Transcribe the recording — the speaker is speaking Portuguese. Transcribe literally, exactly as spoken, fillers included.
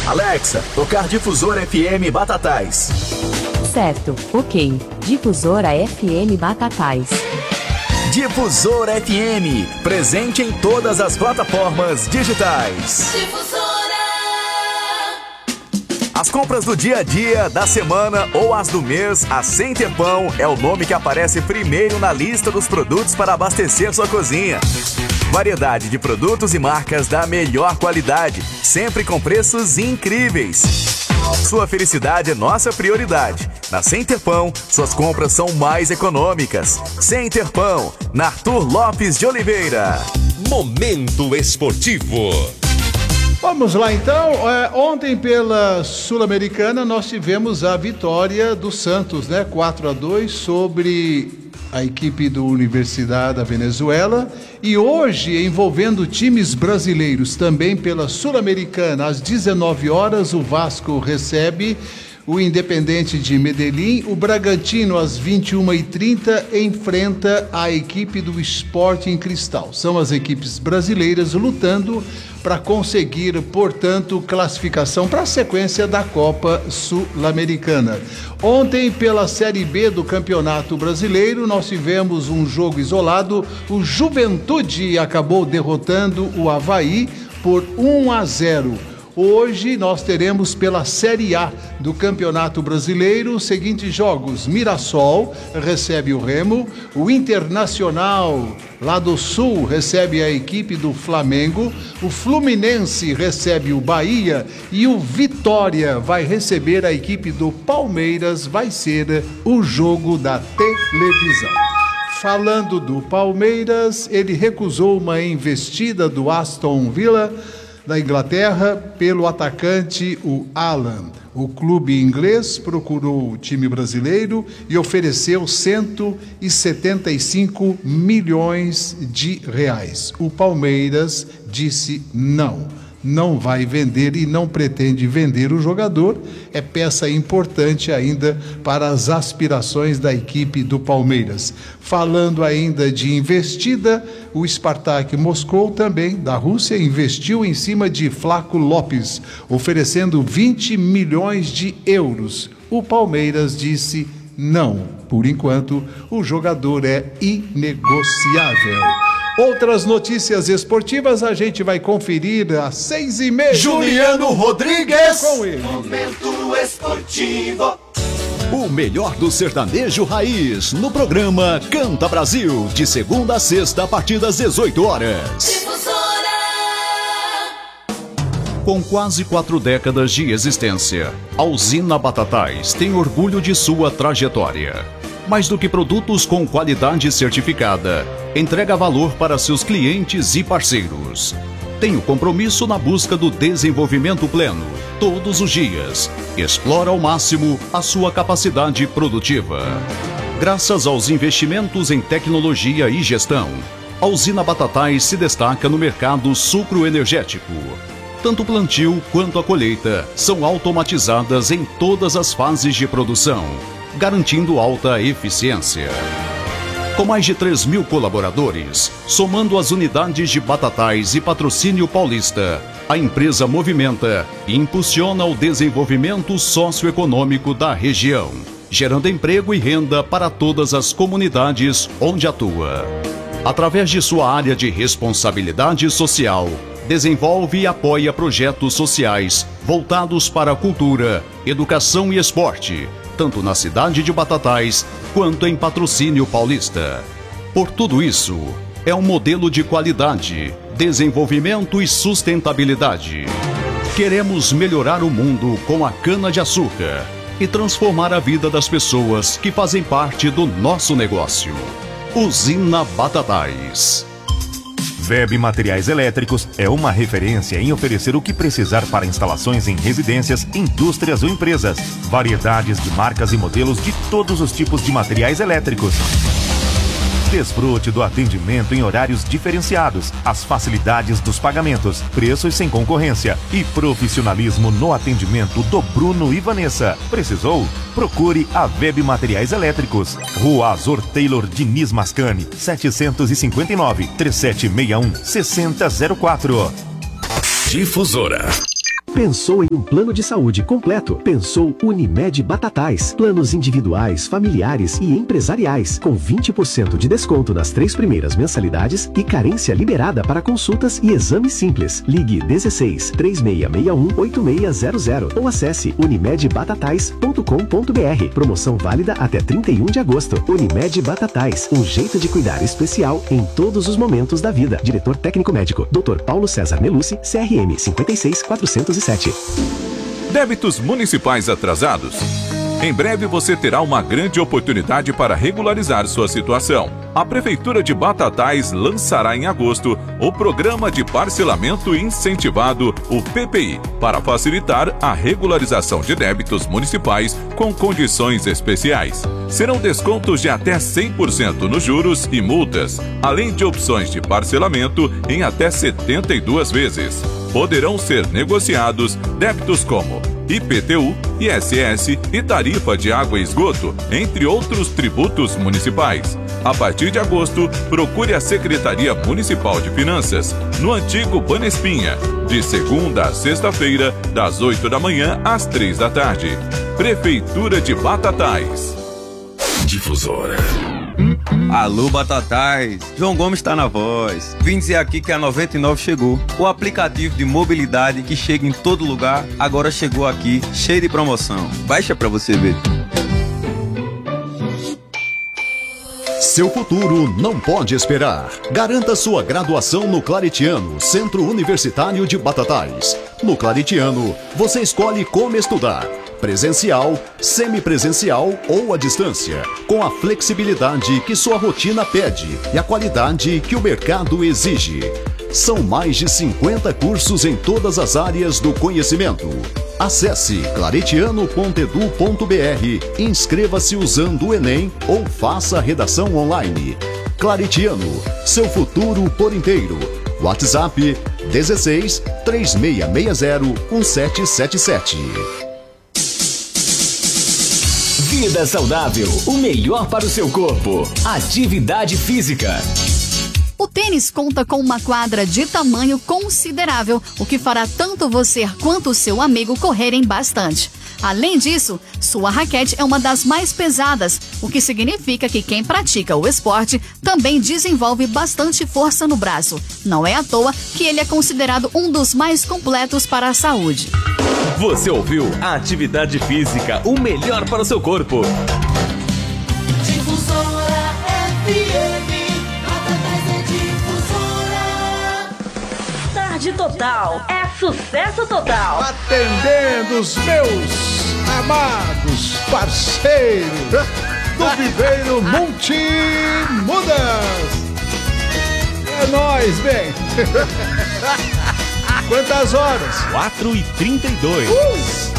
Alexa, tocar Difusora F M Batatais. Certo, ok. Difusora F M Batatais. Difusora F M, presente em todas as plataformas digitais. Difusora. As compras do dia a dia, da semana ou as do mês, a Sem Tempão é o nome que aparece primeiro na lista dos produtos para abastecer sua cozinha. Variedade de produtos e marcas da melhor qualidade, sempre com preços incríveis. Sua felicidade é nossa prioridade. Na Sem Tempão, suas compras são mais econômicas. Sem Tempão, na Arthur Lopes de Oliveira. Momento Esportivo. Vamos lá então, é, ontem pela Sul-Americana nós tivemos a vitória do Santos, né, quatro a dois sobre a equipe do Universidade da Venezuela, e hoje envolvendo times brasileiros também pela Sul-Americana, às dezenove horas o Vasco recebe o Independente de Medellín, o Bragantino às vinte e uma e trinta enfrenta a equipe do Sporting Cristal. São as equipes brasileiras lutando para conseguir, portanto, classificação para a sequência da Copa Sul-Americana. Ontem, pela Série B do Campeonato Brasileiro, nós tivemos um jogo isolado. O Juventude acabou derrotando o Avaí por um a zero. Hoje nós teremos pela Série A do Campeonato Brasileiro os seguintes jogos: Mirassol recebe o Remo, o Internacional lá do Sul recebe a equipe do Flamengo, o Fluminense recebe o Bahia e o Vitória vai receber a equipe do Palmeiras. Vai ser o jogo da televisão. Falando do Palmeiras, ele recusou uma investida do Aston Villa da Inglaterra pelo atacante o Alan. O clube inglês procurou o time brasileiro e ofereceu cento e setenta e cinco milhões de reais. O Palmeiras disse não, não vai vender e não pretende vender o jogador. É peça importante ainda para as aspirações da equipe do Palmeiras. Falando ainda de investida, o Spartak Moscou também, da Rússia, investiu em cima de Flaco Lopes, oferecendo vinte milhões de euros. O Palmeiras disse não. Por enquanto, o jogador é inegociável. Outras notícias esportivas a gente vai conferir às seis e meia. Juliano Rodrigues. Com ele. Momento Esportivo. O melhor do sertanejo raiz no programa Canta Brasil, de segunda a sexta a partir das dezoito horas. Difusora. Com quase quatro décadas de existência, a usina Batatais tem orgulho de sua trajetória. Mais do que produtos com qualidade certificada, entrega valor para seus clientes e parceiros. Tem o compromisso na busca do desenvolvimento pleno, todos os dias. Explora ao máximo a sua capacidade produtiva. Graças aos investimentos em tecnologia e gestão, a usina Batatais se destaca no mercado sucroenergético. Tanto o plantio quanto a colheita são automatizadas em todas as fases de produção, garantindo alta eficiência. Com mais de três mil colaboradores, somando as unidades de Batatais e Patrocínio Paulista, a empresa movimenta e impulsiona o desenvolvimento socioeconômico da região, gerando emprego e renda para todas as comunidades onde atua. Através de sua área de responsabilidade social, desenvolve e apoia projetos sociais voltados para a cultura, educação e esporte, tanto na cidade de Batatais quanto em Patrocínio Paulista. Por tudo isso, é um modelo de qualidade, desenvolvimento e sustentabilidade. Queremos melhorar o mundo com a cana-de-açúcar e transformar a vida das pessoas que fazem parte do nosso negócio. Usina Batatais. V E B Materiais Elétricos é uma referência em oferecer o que precisar para instalações em residências, indústrias ou empresas. Variedades de marcas e modelos de todos os tipos de materiais elétricos. Desfrute do atendimento em horários diferenciados, as facilidades dos pagamentos, preços sem concorrência e profissionalismo no atendimento do Bruno e Vanessa. Precisou? Procure a V E B Materiais Elétricos. Rua Azor Taylor Diniz Mascani, setecentos e cinquenta e nove, trinta e sete sessenta e um, sessenta zero quatro. Difusora. Pensou em um plano de saúde completo? Pensou Unimed Batatais. Planos individuais, familiares e empresariais, com vinte por cento de desconto nas três primeiras mensalidades e carência liberada para consultas e exames simples. Ligue dezesseis, três seis seis um, oito seis zero zero ou acesse unimed batatais ponto com ponto br. Promoção válida até trinta e um de agosto. Unimed Batatais, um jeito de cuidar especial em todos os momentos da vida. Diretor técnico médico, doutor Paulo César Melucci, C R M cinco seis quatrocentos e sete. Débitos municipais atrasados? Em breve você terá uma grande oportunidade para regularizar sua situação. A Prefeitura de Batatais lançará em agosto o Programa de Parcelamento Incentivado, o P P I, para facilitar a regularização de débitos municipais com condições especiais. Serão descontos de até cem por cento nos juros e multas, além de opções de parcelamento em até setenta e duas vezes. Poderão ser negociados débitos como I P T U, I S S e tarifa de água e esgoto, entre outros tributos municipais. A partir de agosto, procure a Secretaria Municipal de Finanças, no antigo Banespinha, de segunda a sexta-feira, das oito da manhã às três da tarde. Prefeitura de Batatais. Difusora. Alô, Batatais, João Gomes está na voz. Vim dizer aqui que a noventa e nove chegou. O aplicativo de mobilidade que chega em todo lugar, agora chegou aqui, cheio de promoção. Baixa pra você ver. Seu futuro não pode esperar. Garanta sua graduação no Claretiano, Centro Universitário de Batatais. No Claretiano, você escolhe como estudar. Presencial, semipresencial ou à distância, com a flexibilidade que sua rotina pede e a qualidade que o mercado exige. São mais de cinquenta cursos em todas as áreas do conhecimento. Acesse claretiano ponto edu ponto br, inscreva-se usando o Enem ou faça a redação online. Claretiano, seu futuro por inteiro. WhatsApp dezesseis, três seis seis zero, um sete sete sete. Vida saudável, o melhor para o seu corpo. Atividade física. O tênis conta com uma quadra de tamanho considerável, o que fará tanto você quanto o seu amigo correrem bastante. Além disso, sua raquete é uma das mais pesadas, o que significa que quem pratica o esporte também desenvolve bastante força no braço. Não é à toa que ele é considerado um dos mais completos para a saúde. Você ouviu a Atividade Física, o melhor para o seu corpo. Difusora F M, Batatais é Difusora. Tarde Total é sucesso total. Atendendo os meus amados parceiros do Viveiro Multimudas. É nóis, bem. Quantas horas? quatro e trinta e dois. Uh!